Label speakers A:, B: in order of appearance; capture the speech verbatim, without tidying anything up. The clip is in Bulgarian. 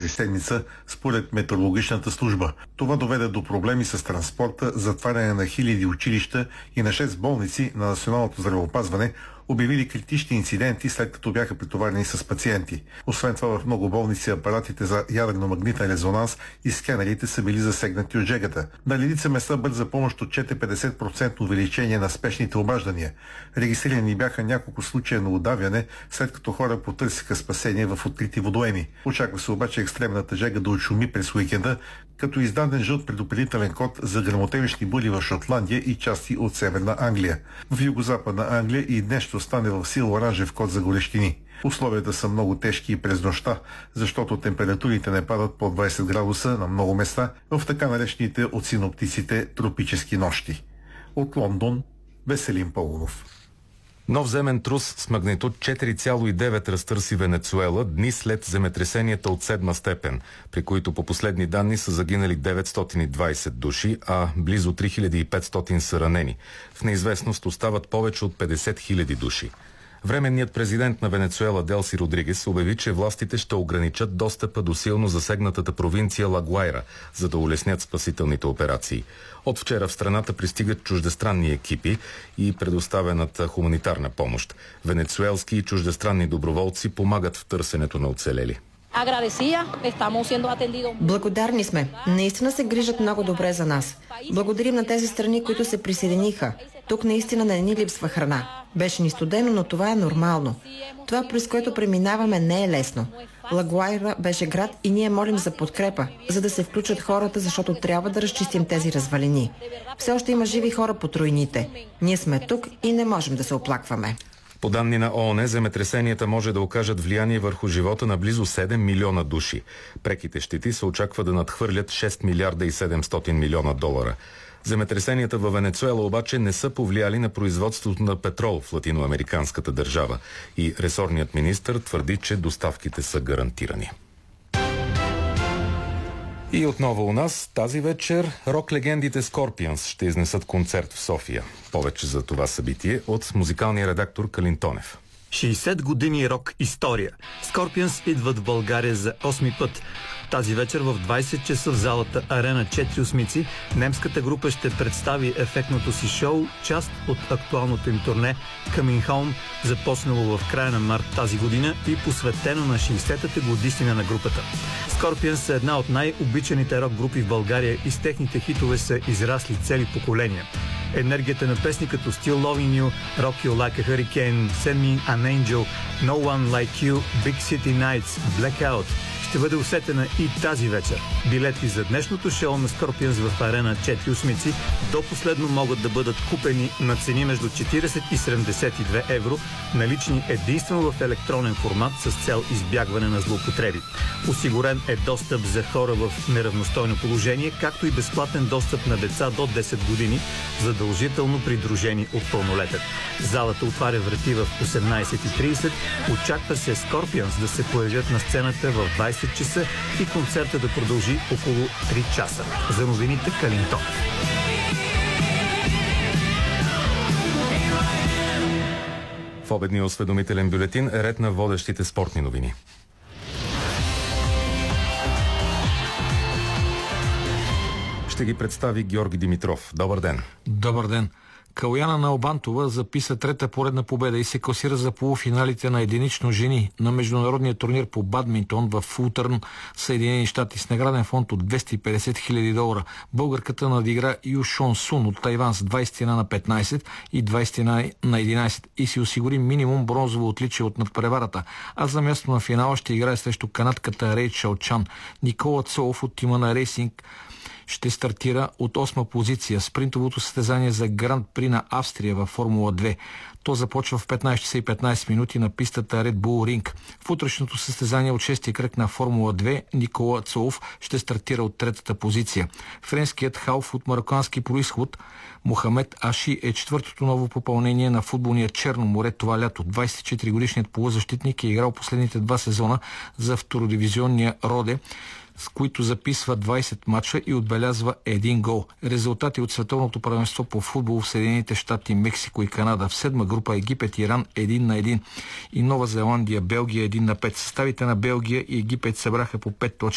A: седмица, според метеорологичната служба. Това доведе до проблеми с транспорта, затваряне на хиляди училища и на шест болници на Националното здравеопазване, обявили критични инциденти, след като бяха претоварени с пациенти. Освен това, в много болници апаратите за ядрено-магнитен резонанс и скенерите са били засегнати от жегата. На редица места бърза помощ отчете петдесет процента увеличение на спешните обаждания. Регистрирани бяха няколко случая на удавяне, след като хора потърсиха спасение в открити водоеми. Очаква се обаче екстремната жега да отшуми през уикенда, като издаден жълт предупредителен код за гръмотевични бури в Шотландия и части от Северна Англия. В югозападна Англия и днес ще остане в сила оранжев код за горещини. Условията са много тежки и през нощта, защото температурите не падат под двайсет градуса на много места в така наречените от синоптиците тропически нощи. От Лондон, Веселин Паунов.
B: Нов земен трус с магнитуд четири цяло и девет разтърси Венецуела дни след земетресенията от седма степен, при които по последни данни са загинали деветстотин и двайсет души, а близо три хиляди и петстотин са ранени. В неизвестност остават повече от петдесет хиляди души. Временният президент на Венецуела Делси Родригес обяви, че властите ще ограничат достъпа до силно засегнатата провинция Ла Гуайра, за да улеснят спасителните операции. От вчера в страната пристигат чуждестранни екипи и предоставената хуманитарна помощ. Венецуелски и чуждестранни доброволци помагат в търсенето на оцелели.
C: Благодарни сме. Наистина се грижат много добре за нас. Благодарим на тези страни, които се присъединиха. Тук наистина не ни липсва храна. Беше ни студено, но това е нормално. Това, през което преминаваме, не е лесно. Ла Гуайра беше град и ние молим за подкрепа, за да се включат хората, защото трябва да разчистим тези развалини. Все още има живи хора по руините. Ние сме тук и не можем да се оплакваме.
B: По данни на ООН, земетресенията може да окажат влияние върху живота на близо седем милиона души. Преките щети се очаква да надхвърлят шест милиарда и седемстотин милиона долара. Земетресенията във Венецуела обаче не са повлияли на производството на петрол в латиноамериканската държава и ресорният министър твърди, че доставките са гарантирани. И отново у нас тази вечер рок-легендите Скорпионс ще изнесат концерт в София. Повече за това събитие от музикалния редактор Калин Тонев.
D: шейсет години рок история. Скорпионс идват в България за осми път. Тази вечер в двайсет часа в залата Арена четири осмици немската група ще представи ефектното си шоу, част от актуалното им турне Coming Home, започнало в края на март тази година и посветено на шейсетата годишнина на групата. Скорпионс са една от най-обичаните рок групи в България и с техните хитове са израсли цели поколения. Енергията на песни като Still Loving You, Rock You Like a Hurricane, Send Me an Angel, No One Like You, Big City Nights, Blackout ще бъде усетена и тази вечер. Билети за днешното шоу на Скорпионс в Арена четири осмици до последно могат да бъдат купени на цени между четирийсет и седемдесет и две евро, налични единствено в електронен формат с цел избягване на злоупотреби. Осигурен е достъп за хора в неравностойно положение, както и безплатен достъп на деца до десет години, задължително придружени от пълнолетен. Залата отваря врати в осемнайсет и трийсет. Очаква се Скорпионс да се появят на сцената в двайсет часа и концерта да продължи около три часа. За новините Калин Тонев.
B: В обедния осведомителен бюлетин е ред на водещите спортни новини. Ще ги представи Георги Димитров. Добър ден.
E: Добър ден. Калояна Налбантова записа трета поредна победа и се класира за полуфиналите на единично жени на международния турнир по бадминтон в Фултърн, Съединени щати, с награден фонд от двеста и петдесет хиляди долара. Българката надигра Ю Шон Сун от Тайван с двайсет и едно на петнайсет и двайсет и едно на единайсет и си осигури минимум бронзово отличие от надпреварата, а за място на финала ще играе срещу канадката Рейчел Чан. Никола Цолов от тима на Рейсинг ще стартира от осма позиция. Спринтовото състезание за Гранд При на Австрия във Формула две. То започва в петнайсет часа и петнайсет минути на пистата Red Bull Ring. В утрешното състезание от шести кръг на Формула две Никола Цолов ще стартира от третата позиция. Френският халф от мароккански произход Мохамед Аши е четвъртото ново попълнение на футболния Черно море това лято. двайсет и четири годишният полузащитник е играл последните два сезона за втородивизионния Роде, с които записва двайсет мача и отбелязва един гол. Резултати от световното първенство по футбол в Съединените щати, Мексико и Канада. В седма група Египет и Иран един на един и Нова Зеландия, Белгия един на пет. Съставите на Белгия и Египет събраха по пет точки.